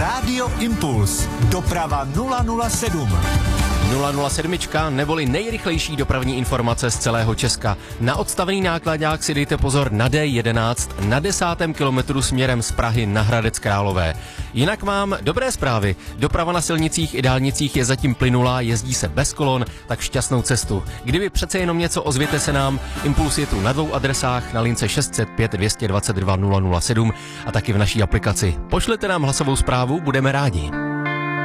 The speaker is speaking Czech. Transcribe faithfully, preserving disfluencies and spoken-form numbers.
Rádio Impuls. Doprava nula nula sedm. nula nula sedm neboli nejrychlejší dopravní informace z celého Česka. Na odstavený nákladák si dejte pozor na D jedenáct na desátém kilometru směrem z Prahy na Hradec Králové. Jinak mám dobré zprávy. Doprava na silnicích i dálnicích je zatím plynulá, jezdí se bez kolon, tak šťastnou cestu. Kdyby přece jenom něco, ozvěte se nám. Impuls je tu na dvou adresách, na lince šest set pět dvě dvacet dva nula nula sedm a taky v naší aplikaci. Pošlete nám hlasovou zprávu, budeme rádi.